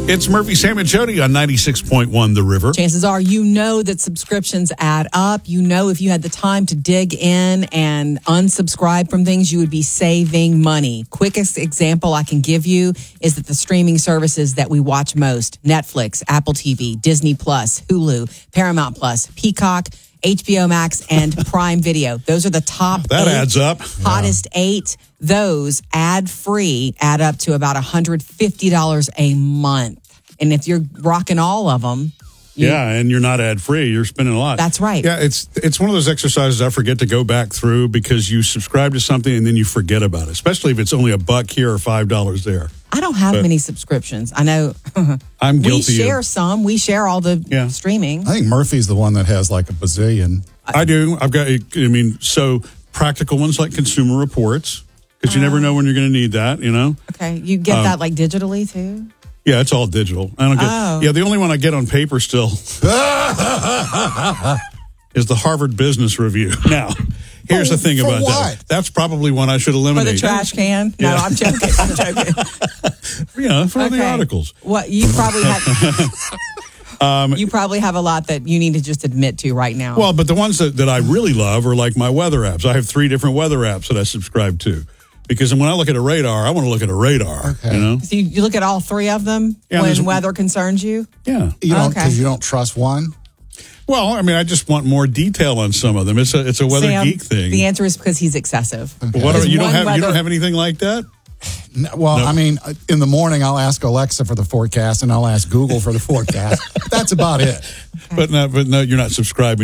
It's Murphy, Sam, and Jody on 96.1 The River. Chances are you know that subscriptions add up. You know if you had the time to dig in and unsubscribe from things, you would be saving money. Quickest example I can give you is that the streaming services that we watch most, Netflix, Apple TV, Disney Plus, Hulu, Paramount Plus, Peacock, HBO Max, and Prime Video. Those are the top That adds up. hottest 8. Those ad-free add up to about $150 a month. And if you're rocking all of them... And you're not ad-free. You're spending a lot. That's right. Yeah, it's one of those exercises I forget to go back through because you subscribe to something and then you forget about it, especially if it's only $1 here or $5 there. I don't have many subscriptions. I know. I'm guilty. We share some. We share all the streaming. I think Murphy's the one that has like a bazillion. I do. I've got, so practical ones like Consumer Reports, because you never know when you're going to need that, you know? Okay. You get that like digitally too? Yeah, it's all digital. I don't get. Oh. Yeah, the only one I get on paper still is the Harvard Business Review. Now, here's the thing about that. That's probably one I should eliminate. For the trash can? No, I'm joking. I'm joking. For the articles. What you probably have. You probably have a lot that you need to just admit to right now. Well, but the ones that I really love are like my weather apps. I have 3 different weather apps that I subscribe to. Because when I look at a radar, I want to look at a radar. Okay. You know? So you look at all 3 of them when weather concerns you? Yeah. Because you don't trust one? Well, I just want more detail on some of them. It's a weather geek thing. The answer is because he's excessive. Okay. You don't have anything like that? No, in the morning I'll ask Alexa for the forecast and I'll ask Google for the forecast. That's about it. Okay. But no, you're not subscribing